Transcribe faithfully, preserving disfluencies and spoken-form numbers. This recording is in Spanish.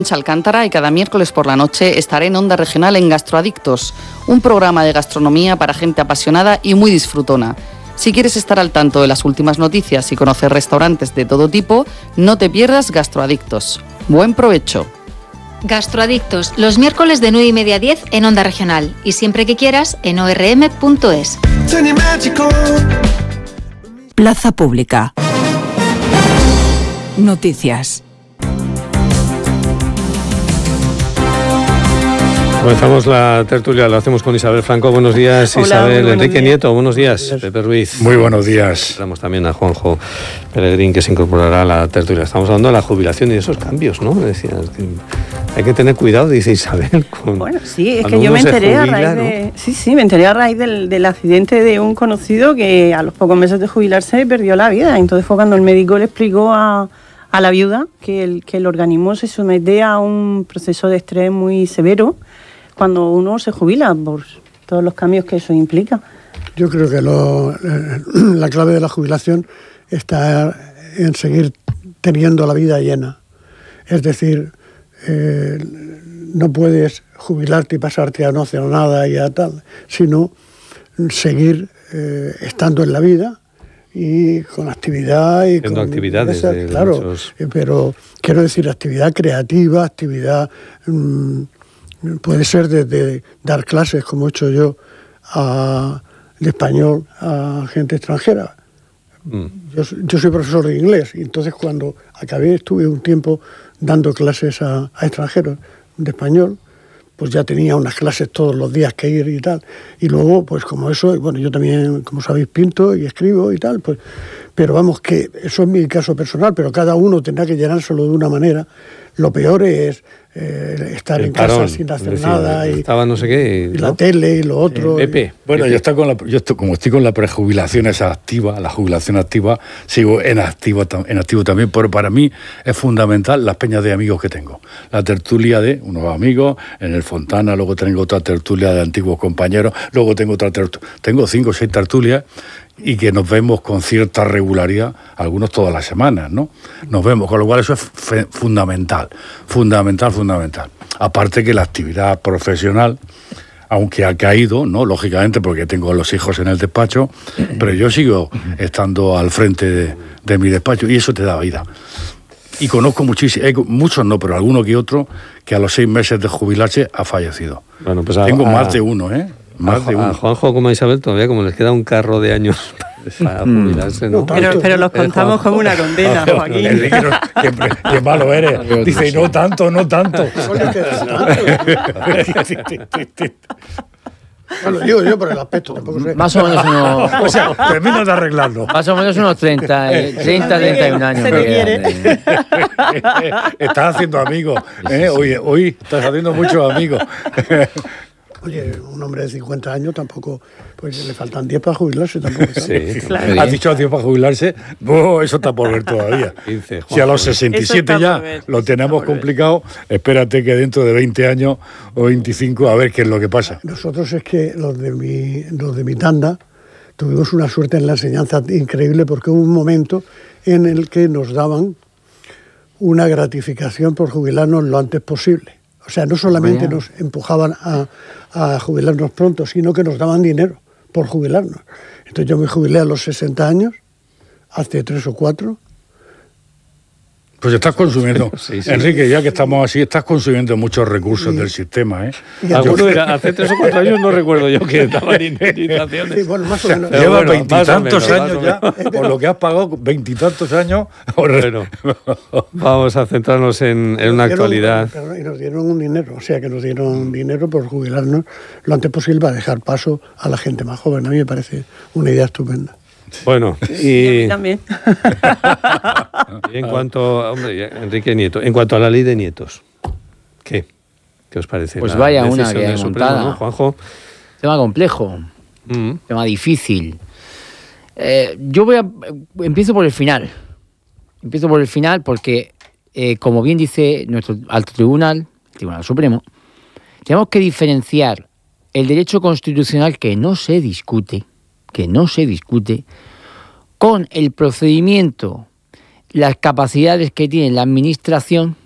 Alcántara, y cada miércoles por la noche estaré en Onda Regional en Gastroadictos, un programa de gastronomía para gente apasionada y muy disfrutona. Si quieres estar al tanto de las últimas noticias y conocer restaurantes de todo tipo, no te pierdas Gastroadictos. Buen provecho. Gastroadictos, los miércoles de nueve y media a diez en Onda Regional y siempre que quieras en o erre eme punto es. Plaza Pública. Noticias. Comenzamos la tertulia, lo hacemos con Isabel Franco. Buenos días. Hola, Isabel. Enrique días. Nieto, buenos días. Buenos días. Pepe Ruiz. Muy buenos días. Hablamos también a Juanjo Pelegrín, que se incorporará a la tertulia. Estamos hablando de la jubilación y de esos cambios, ¿no? Decía, hay que tener cuidado, dice Isabel. Con, bueno, sí, es que yo me enteré jubila, a raíz de, ¿no? Sí, sí, me enteré a raíz del, del accidente de un conocido que a los pocos meses de jubilarse perdió la vida. Entonces fue cuando el médico le explicó a, a la viuda que el, que el organismo se somete a un proceso de estrés muy severo cuando uno se jubila, por todos los cambios que eso implica. Yo creo que lo, la clave de la jubilación está en seguir teniendo la vida llena. Es decir, eh, no puedes jubilarte y pasarte a no hacer nada y a tal, sino seguir eh, estando en la vida y con actividad y Haciendo con actividades esa, de claro, muchos... pero quiero decir actividad creativa, actividad mmm, puede ser desde dar clases, como he hecho yo, a, de español a gente extranjera. Mm. Yo, yo soy profesor de inglés, y entonces cuando acabé estuve un tiempo dando clases a, a extranjeros de español, pues ya tenía unas clases todos los días que ir y tal. Y luego, pues como eso, bueno, yo también, como sabéis, pinto y escribo y tal, pues, pero vamos, que eso es mi caso personal, pero cada uno tendrá que llenárselo de una manera. Lo peor es eh, estar el en parón, casa sin hacer decir, nada y, estaba no sé qué, y ¿no? la tele y lo otro. Eh, Pepe, y, bueno, Pepe. yo estoy con la, yo estoy, como estoy con la prejubilación esa activa, la jubilación activa, sigo en activo, en activo también, pero para mí es fundamental las peñas de amigos que tengo. La tertulia de unos amigos en el Fontana, luego tengo otra tertulia de antiguos compañeros, luego tengo otra tertulia, tengo cinco o seis tertulias y que nos vemos con cierta regularidad, algunos todas las semanas, ¿no? Nos vemos, con lo cual eso es fe- fundamental, fundamental, fundamental. Aparte que la actividad profesional, aunque ha caído, ¿no? Lógicamente, porque tengo a los hijos en el despacho, pero yo sigo estando al frente de, de mi despacho y eso te da vida. Y conozco muchísimos, eh, muchos no, pero alguno que otro, que a los seis meses de jubilarse ha fallecido. Bueno, pues a, tengo a, más de uno, ¿eh? Más a, de uno. A Juanjo como a Isabel todavía como les queda un carro de años para jubilarse, ¿no? Pero, pero los contamos como una condena, Joaquín. Enrique, qué, qué malo eres. Dice, no tanto, no tanto. Bueno, digo yo por el aspecto, tampoco sé. Más o menos unos... O sea, termina de arreglarlo. Más o menos unos treinta, treinta, treinta y un años. Se te quiere. Estás haciendo amigos, ¿eh? Hoy, hoy estás haciendo muchos amigos. Oye, un hombre de cincuenta años tampoco, pues le faltan diez para jubilarse, tampoco. Sí, claro. ¿Has dicho diez para jubilarse? Oh, eso está por ver todavía. quince, si a los sesenta y siete ya lo tenemos complicado, espérate que dentro de veinte años o veinticinco a ver qué es lo que pasa. Nosotros es que los de mi, los de mi tanda tuvimos una suerte en la enseñanza increíble porque hubo un momento en el que nos daban una gratificación por jubilarnos lo antes posible. O sea, no solamente Vaya. nos empujaban a, a jubilarnos pronto, sino que nos daban dinero por jubilarnos. Entonces yo me jubilé a los sesenta años, hace tres o cuatro. Pues estás consumiendo, sí, sí. Enrique, ya que estamos así, estás consumiendo muchos recursos y, del sistema, ¿eh? Alguno de, hace tres o cuatro años no recuerdo yo que daban indemnizaciones. Sí, bueno, más o menos. Llevas veintitantos bueno, años ya, por lo que has pagado, veintitantos años. Bueno, vamos a centrarnos en, en una actualidad. Y nos dieron un dinero, o sea que nos dieron dinero por jubilarnos lo antes posible para dejar paso a la gente más joven. A mí me parece una idea estupenda. Bueno, y, y a mí también. Y en cuanto, hombre, Enrique Nieto, en cuanto a la ley de nietos, ¿qué? ¿Qué os parece? Pues la vaya una que hay montada, ¿no, Juanjo? Tema complejo, mm. tema difícil. Eh, yo voy a empiezo por el final. Empiezo por el final porque, eh, como bien dice nuestro alto tribunal, el Tribunal Supremo, tenemos que diferenciar el derecho constitucional que no se discute, que no se discute, con el procedimiento, las capacidades que tiene la administración